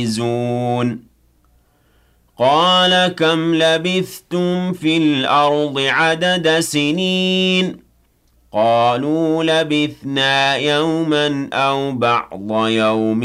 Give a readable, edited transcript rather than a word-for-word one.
زون قال كم لبثتم في الأرض عدد سنين قالوا لبثنا يوما أو بعض يوم